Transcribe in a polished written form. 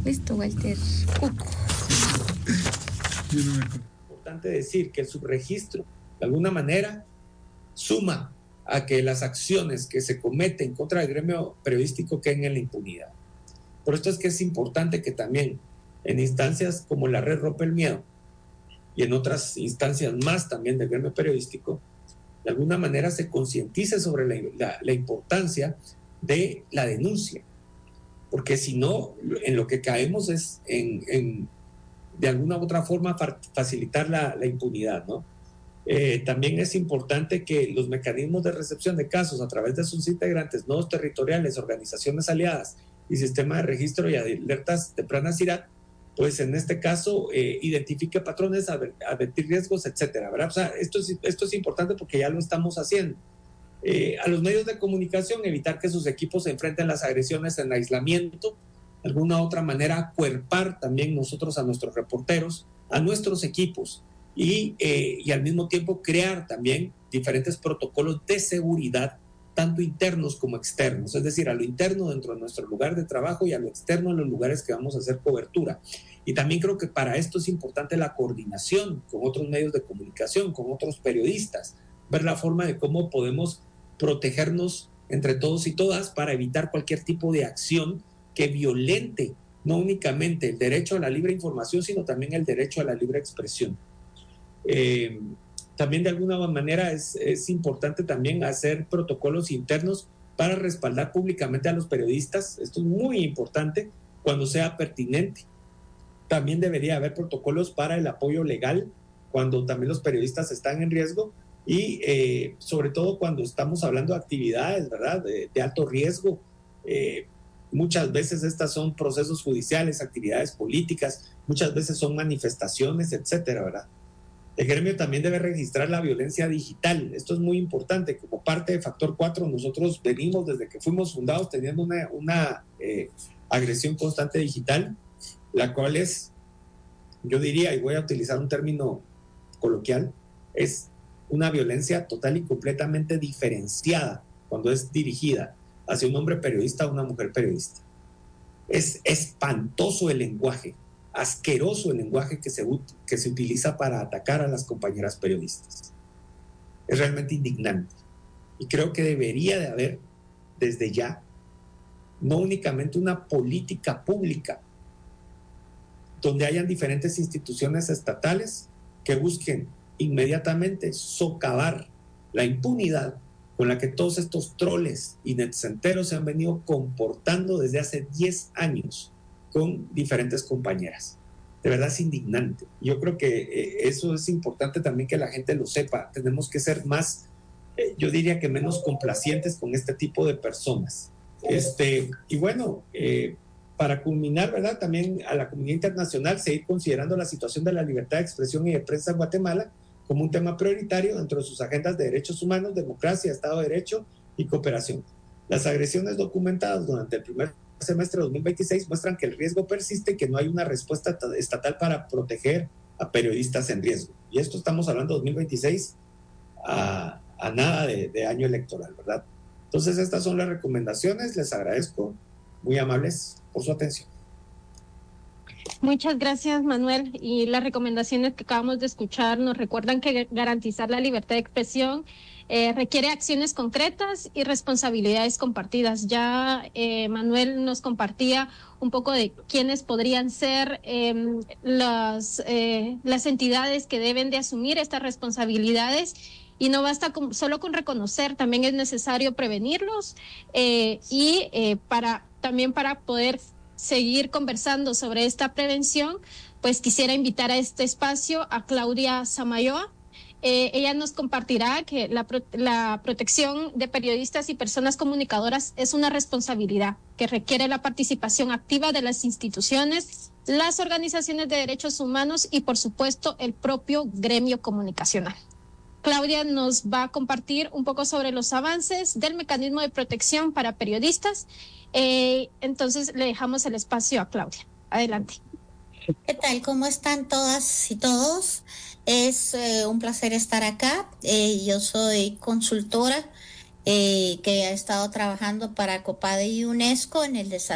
Listo, Walter. Importante decir que el subregistro, de alguna manera, suma a que las acciones que se cometen contra el gremio periodístico queden en la impunidad. Por esto es que es importante que también en instancias como la Red Rompe el Miedo y en otras instancias más también del gremio periodístico, de alguna manera se concientice sobre la importancia de la denuncia, porque si no, en lo que caemos es en de alguna u otra forma facilitar la impunidad, ¿no? También es importante que los mecanismos de recepción de casos a través de sus integrantes, nodos territoriales, organizaciones aliadas y sistema de registro y alertas tempranas IRAT, pues en este caso identifique patrones, advertir riesgos, etcétera, ¿verdad? O sea, esto es importante porque ya lo estamos haciendo. A los medios de comunicación, evitar que sus equipos se enfrenten las agresiones en aislamiento, de alguna otra manera acuerpar también nosotros a nuestros reporteros, a nuestros equipos y al mismo tiempo crear también diferentes protocolos de seguridad, tanto internos como externos, es decir, a lo interno dentro de nuestro lugar de trabajo y a lo externo en los lugares que vamos a hacer cobertura. Y también creo que para esto es importante la coordinación con otros medios de comunicación, con otros periodistas, ver la forma de cómo podemos protegernos entre todos y todas para evitar cualquier tipo de acción que violente no únicamente el derecho a la libre información, sino también el derecho a la libre expresión. También de alguna manera es importante también hacer protocolos internos para respaldar públicamente a los periodistas. Esto es muy importante cuando sea pertinente. También debería haber protocolos para el apoyo legal cuando también los periodistas están en riesgo y sobre todo cuando estamos hablando de actividades, ¿verdad?, de alto riesgo. Muchas veces estas son procesos judiciales, actividades políticas, muchas veces son manifestaciones, etcétera, ¿verdad? El gremio también debe registrar la violencia digital. Esto es muy importante. Como parte de Factor 4, nosotros venimos desde que fuimos fundados teniendo una agresión constante digital, la cual es, yo diría, y voy a utilizar un término coloquial, es una violencia total y completamente diferenciada cuando es dirigida hacia un hombre periodista o una mujer periodista. Es espantoso el lenguaje, asqueroso el lenguaje que se utiliza para atacar a las compañeras periodistas. Es realmente indignante. Y creo que debería de haber, desde ya, no únicamente una política pública donde hayan diferentes instituciones estatales que busquen inmediatamente socavar la impunidad con la que todos estos troles y netcenteros se han venido comportando desde hace 10 años con diferentes compañeras. De verdad es indignante. Yo creo que eso es importante también que la gente lo sepa. Tenemos que ser más, yo diría que menos complacientes con este tipo de personas. Y bueno, para culminar, ¿verdad?, también a la comunidad internacional seguir considerando la situación de la libertad de expresión y de prensa en Guatemala como un tema prioritario dentro de sus agendas de derechos humanos, democracia, Estado de Derecho y cooperación. Las agresiones documentadas durante el primer semestre de 2026 muestran que el riesgo persiste y que no hay una respuesta estatal para proteger a periodistas en riesgo. Y esto estamos hablando de 2026 a nada de año electoral, ¿verdad? Entonces estas son las recomendaciones. Les agradezco, muy amables, por su atención. Muchas gracias, Manuel. Y las recomendaciones que acabamos de escuchar nos recuerdan que garantizar la libertad de expresión requiere acciones concretas y responsabilidades compartidas. Ya Manuel nos compartía un poco de quiénes podrían ser las entidades que deben de asumir estas responsabilidades. Y no basta solo con reconocer, también es necesario prevenirlos también para poder seguir conversando sobre esta prevención, pues quisiera invitar a este espacio a Claudia Samayoa. Ella nos compartirá que la protección de periodistas y personas comunicadoras es una responsabilidad que requiere la participación activa de las instituciones, las organizaciones de derechos humanos y, por supuesto, el propio gremio comunicacional. Claudia nos va a compartir un poco sobre los avances del mecanismo de protección para periodistas. Entonces le dejamos el espacio a Claudia. Adelante. ¿Qué tal? ¿Cómo están todas y todos? Es un placer estar acá. Yo soy consultora que ha estado trabajando para COPADE y UNESCO en el desarrollo